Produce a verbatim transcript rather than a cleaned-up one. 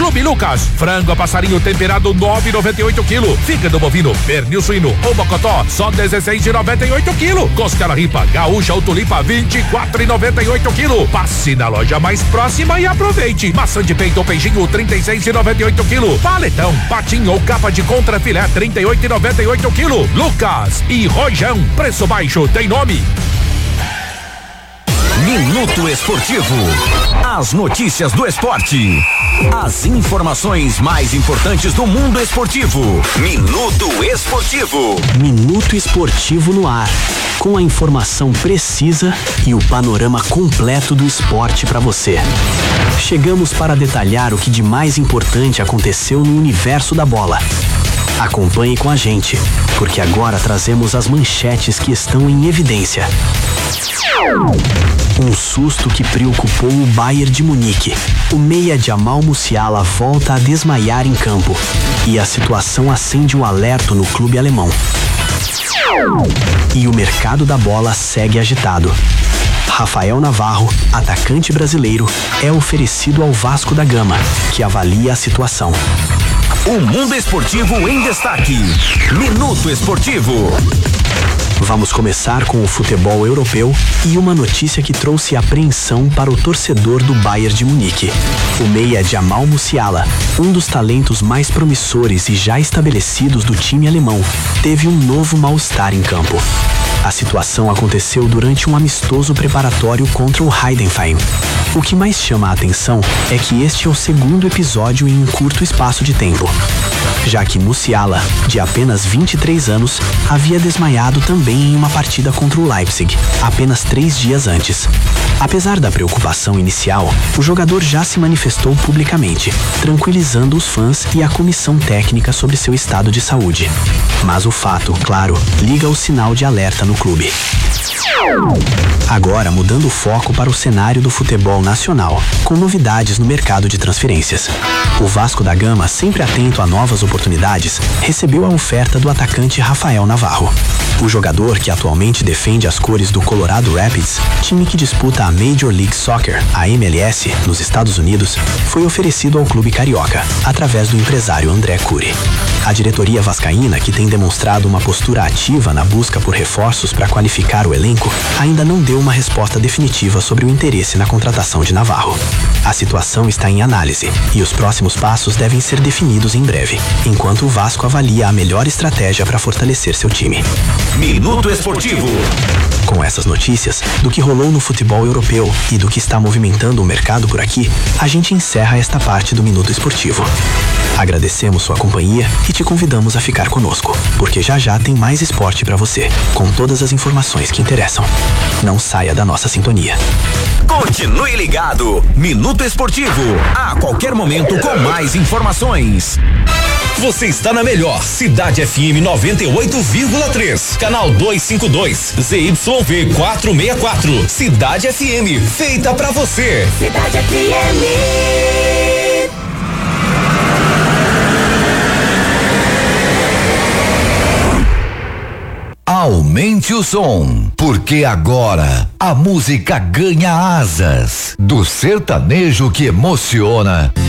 Clube Lucas, frango a passarinho temperado nove e noventa e oito quilo. Fígado bovino, pernil suíno ou mocotó, só dezesseis e noventa e oito quilo. Costela ripa, gaúcha ou tulipa, vinte e quatro e noventa e oito quilo. Passe na loja mais próxima e aproveite. Maçã de peito ou peixinho, trinta e seis e noventa e oito quilo. Paletão, patinho ou capa de contrafilé, trinta e oito e noventa e oito quilo. Lucas e Rojão, preço baixo tem nome. Minuto Esportivo. As notícias do esporte. As informações mais importantes do mundo esportivo. Minuto Esportivo. Minuto Esportivo no ar. Com a informação precisa e o panorama completo do esporte para você. Chegamos para detalhar o que de mais importante aconteceu no universo da bola. Acompanhe com a gente, porque agora trazemos as manchetes que estão em evidência. Um susto que preocupou o Bayern de Munique. O meia Jamal Musiala volta a desmaiar em campo e a situação acende um alerta no clube alemão. E o mercado da bola segue agitado. Rafael Navarro, atacante brasileiro, é oferecido ao Vasco da Gama, que avalia a situação. O mundo esportivo em destaque. Minuto Esportivo. Vamos começar com o futebol europeu e uma notícia que trouxe apreensão para o torcedor do Bayern de Munique. O meia Jamal Musiala, um dos talentos mais promissores e já estabelecidos do time alemão, teve um novo mal-estar em campo. A situação aconteceu durante um amistoso preparatório contra o Heidenheim. O que mais chama a atenção é que este é o segundo episódio em um curto espaço de tempo, já que Musiala, de apenas vinte e três anos, havia desmaiado também em uma partida contra o Leipzig, apenas três dias antes. Apesar da preocupação inicial, o jogador já se manifestou publicamente, tranquilizando os fãs e a comissão técnica sobre seu estado de saúde. Mas o fato, claro, liga o sinal de alerta no clube. Agora mudando o foco para o cenário do futebol nacional, com novidades no mercado de transferências. O Vasco da Gama, sempre atento a novas oportunidades, recebeu a oferta do atacante Rafael Navarro. O jogador, que atualmente defende as cores do Colorado Rapids, time que disputa a Major League Soccer, a M L S, nos Estados Unidos, foi oferecido ao clube carioca, através do empresário André Cury. A diretoria vascaína, que tem demonstrado uma postura ativa na busca por reforços para qualificar o elenco, ainda não deu uma resposta definitiva sobre o interesse na contratação de Navarro. A situação está em análise e os próximos passos devem ser definidos em breve, enquanto o Vasco avalia a melhor estratégia para fortalecer seu time. Minuto Esportivo. Com essas notícias, do que rolou no futebol europeu e do que está movimentando o mercado por aqui, a gente encerra esta parte do Minuto Esportivo. Agradecemos sua companhia e te convidamos a ficar conosco, porque já já tem mais esporte para você, com todas as informações que interessam. Não saia da nossa sintonia. Continue ligado. Minuto Esportivo. A qualquer momento com mais informações. Você está na melhor Cidade F M noventa e oito vírgula três, canal duzentos e cinquenta e dois, Z Y V quatrocentos e sessenta e quatro. Cidade F M, feita pra você. Cidade F M. Aumente o som, porque agora a música ganha asas. Do sertanejo que emociona